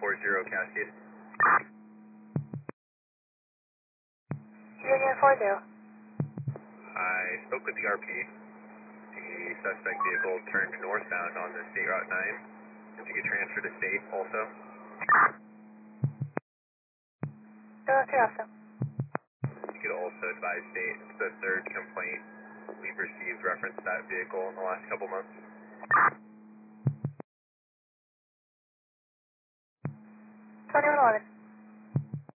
40 Cascade. Union 40. I spoke with the RP. The suspect vehicle turned northbound on the State Route 9. If you could transfer to State also. Awesome. You could also advise State. It's the third complaint we've received reference to that vehicle in the last couple months. 2111.